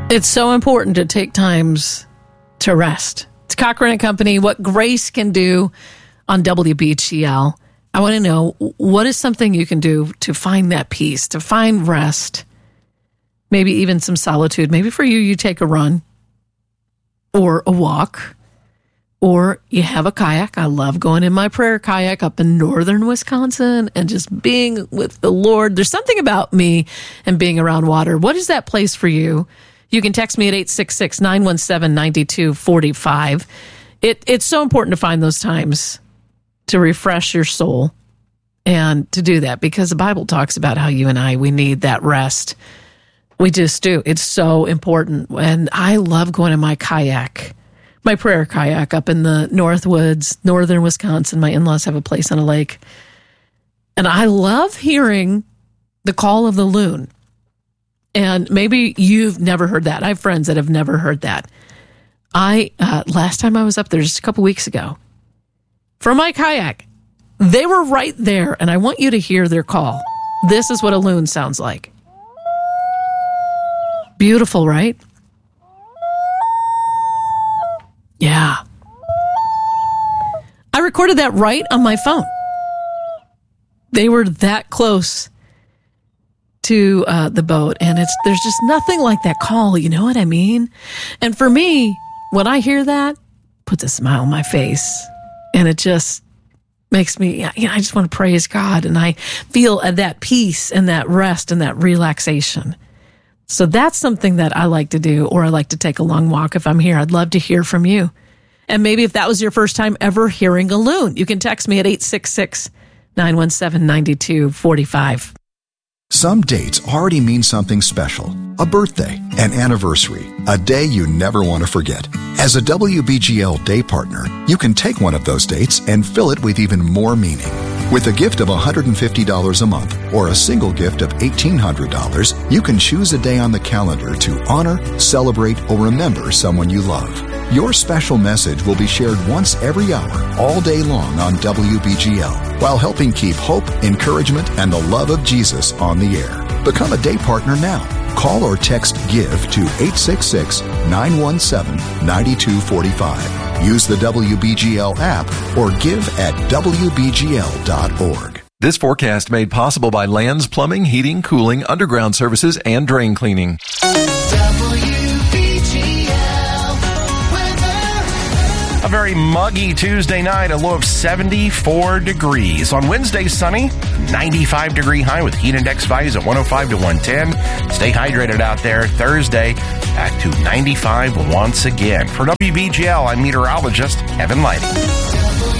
It's so important to take times to rest. It's Cochran and Company, what grace can do on WBGL. I want to know, what is something you can do to find that peace, to find rest, maybe even some solitude. Maybe for you, you take a run or a walk, or you have a kayak. I love going in my prayer kayak up in northern Wisconsin and just being with the Lord. There's something about me and being around water. What is that place for you? You can text me at 866-917-9245. It's so important to find those times to refresh your soul and to do that, because the Bible talks about how you and I, we need that rest. We just do. It's so important. And I love going in my kayak, my prayer kayak up in the Northwoods, northern Wisconsin. My in-laws have a place on a lake. And I love hearing the call of the loon. And maybe you've never heard that. I have friends that have never heard that. Last time I was up there, just a couple weeks ago, from my kayak, they were right there, and I want you to hear their call. This is what a loon sounds like. Beautiful, right? Yeah. I recorded that right on my phone. They were that close to the boat, and there's just nothing like that call, you know what I mean? And for me, when I hear that, it puts a smile on my face, and it just makes me, I just want to praise God, and I feel that peace and that rest and that relaxation. So that's something that I like to do, or I like to take a long walk if I'm here. I'd love to hear from you. And maybe if that was your first time ever hearing a loon, you can text me at 866-917-9245. Some dates already mean something special. A birthday, an anniversary, a day you never want to forget. As a WBGL day partner, you can take one of those dates and fill it with even more meaning. With a gift of $150 a month or a single gift of $1,800, you can choose a day on the calendar to honor, celebrate, or remember someone you love. Your special message will be shared once every hour, all day long on WBGL, while helping keep hope, encouragement, and the love of Jesus on the air. Become a day partner now. Call or text GIVE to 866-917-9245. Use the WBGL app or give at WBGL.org. This forecast made possible by Lands Plumbing, Heating, Cooling, Underground Services, and Drain Cleaning. A very muggy Tuesday night, a low of 74 degrees. On Wednesday, sunny, 95-degree high with heat index values at 105 to 110. Stay hydrated out there. Thursday, back to 95 once again. For WBGL, I'm meteorologist Kevin Lighting.